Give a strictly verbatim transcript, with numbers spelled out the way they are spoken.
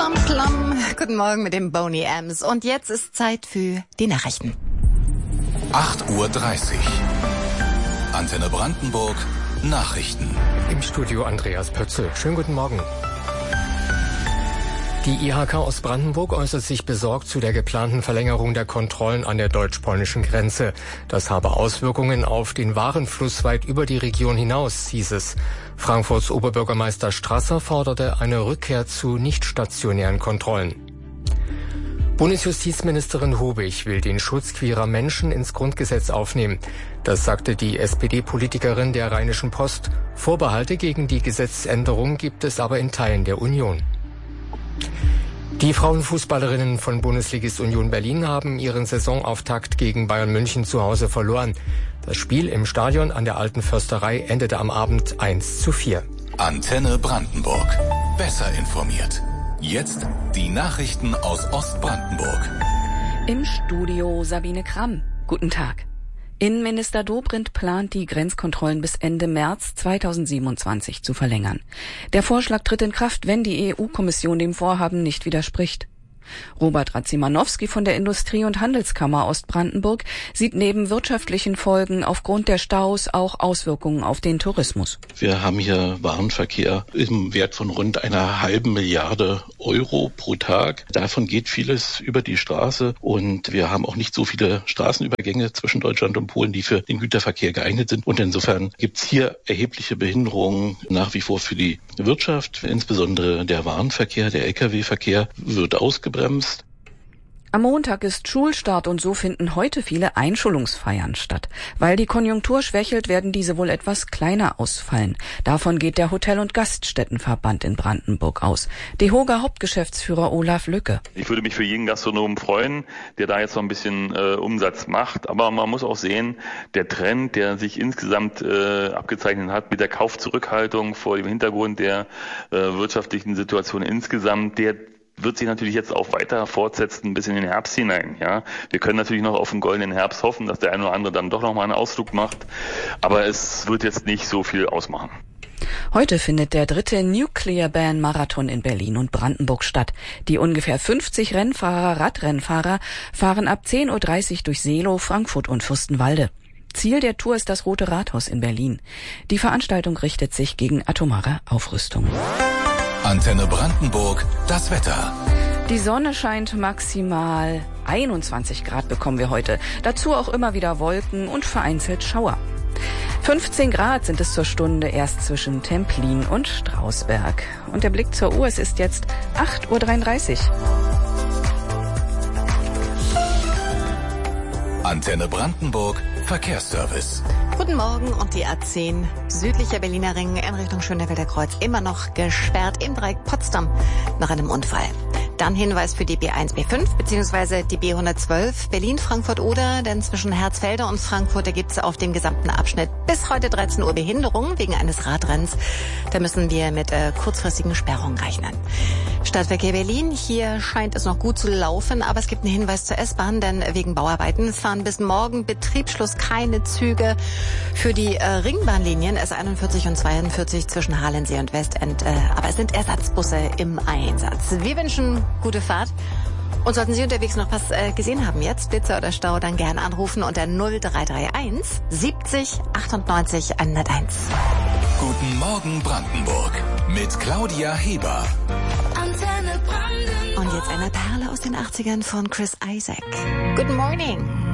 Plum, plum. Guten Morgen mit dem Boney M's. Und jetzt ist Zeit für die Nachrichten. acht Uhr dreißig. Antenne Brandenburg. Nachrichten. Im Studio Andreas Pötzl. Schönen guten Morgen. Die I H K aus Brandenburg äußert sich besorgt zu der geplanten Verlängerung der Kontrollen an der deutsch-polnischen Grenze. Das habe Auswirkungen auf den Warenfluss weit über die Region hinaus, hieß es. Frankfurts Oberbürgermeister Strasser forderte eine Rückkehr zu nicht stationären Kontrollen. Bundesjustizministerin Hobig will den Schutz queerer Menschen ins Grundgesetz aufnehmen. Das sagte die S P D-Politikerin der Rheinischen Post. Vorbehalte gegen die Gesetzesänderung gibt es aber in Teilen der Union. Die Frauenfußballerinnen von Bundesligist Union Berlin haben ihren Saisonauftakt gegen Bayern München zu Hause verloren. Das Spiel im Stadion an der Alten Försterei endete am Abend eins zu vier. Antenne Brandenburg. Besser informiert. Jetzt die Nachrichten aus Ostbrandenburg. Im Studio Sabine Kramm. Guten Tag. Innenminister Dobrindt plant, die Grenzkontrollen bis Ende März zweitausendsiebenundzwanzig zu verlängern. Der Vorschlag tritt in Kraft, wenn die E U-Kommission dem Vorhaben nicht widerspricht. Robert Radzimanowski von der Industrie- und Handelskammer Ostbrandenburg sieht neben wirtschaftlichen Folgen aufgrund der Staus auch Auswirkungen auf den Tourismus. Wir haben hier Warenverkehr im Wert von rund einer halben Milliarde Euro pro Tag. Davon geht vieles über die Straße und wir haben auch nicht so viele Straßenübergänge zwischen Deutschland und Polen, die für den Güterverkehr geeignet sind. Und insofern gibt es hier erhebliche Behinderungen nach wie vor für die Wirtschaft. Insbesondere der Warenverkehr, der L K W-Verkehr wird ausgebremst. Am Montag ist Schulstart und so finden heute viele Einschulungsfeiern statt. Weil die Konjunktur schwächelt, werden diese wohl etwas kleiner ausfallen. Davon geht der Hotel- und Gaststättenverband in Brandenburg aus. DEHOGA Hauptgeschäftsführer Olaf Lücke. Ich würde mich für jeden Gastronomen freuen, der da jetzt noch ein bisschen äh, Umsatz macht. Aber man muss auch sehen, der Trend, der sich insgesamt äh, abgezeichnet hat mit der Kaufzurückhaltung vor dem Hintergrund der äh, wirtschaftlichen Situation insgesamt, der wird sich natürlich jetzt auch weiter fortsetzen bis in den Herbst hinein. Ja, wir können natürlich noch auf den goldenen Herbst hoffen, dass der eine oder andere dann doch noch mal einen Ausflug macht. Aber es wird jetzt nicht so viel ausmachen. Heute findet der dritte Nuclear Ban Marathon in Berlin und Brandenburg statt. Die ungefähr fünfzig Rennfahrer, Radrennfahrer fahren ab zehn Uhr dreißig durch Seelow, Frankfurt und Fürstenwalde. Ziel der Tour ist das Rote Rathaus in Berlin. Die Veranstaltung richtet sich gegen atomare Aufrüstung. Antenne Brandenburg, das Wetter. Die Sonne scheint, maximal einundzwanzig Grad bekommen wir heute. Dazu auch immer wieder Wolken und vereinzelt Schauer. fünfzehn Grad sind es zur Stunde erst zwischen Templin und Strausberg. Und der Blick zur Uhr, es ist jetzt acht Uhr dreiunddreißig. Antenne Brandenburg, Verkehrsservice. Guten Morgen und die A zehn südlicher Berliner Ring in Richtung Schönefelder Kreuz immer noch gesperrt im Dreieck Potsdam nach einem Unfall. Dann Hinweis für die B eins, B fünf bzw. die B hundertzwölf Berlin-Frankfurt-Oder, denn zwischen Herzfelder und Frankfurt, da gibt es auf dem gesamten Abschnitt bis heute dreizehn Uhr Behinderung wegen eines Radrenns. Da müssen wir mit äh, kurzfristigen Sperrungen rechnen. Stadtverkehr Berlin, hier scheint es noch gut zu laufen, aber es gibt einen Hinweis zur S-Bahn, denn wegen Bauarbeiten fahren bis morgen Betriebsschluss keine Züge für die äh, Ringbahnlinien S einundvierzig und zweiundvierzig zwischen Halensee und Westend, äh, aber es sind Ersatzbusse im Einsatz. Wir wünschen gute Fahrt. Und sollten Sie unterwegs noch was äh, gesehen haben jetzt, Blitzer oder Stau, dann gern anrufen unter null drei drei eins siebzig achtundneunzig hunderteins. Guten Morgen Brandenburg mit Claudia Heber. Und jetzt eine Perle aus den achtzigern von Chris Isaak. Good morning.